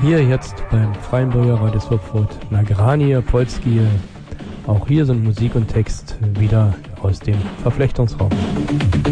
Hier jetzt beim Freien Bürger Radio Swapford Nagranie Polski. Auch hier sind Musik und Text wieder aus dem Verflechtungsraum.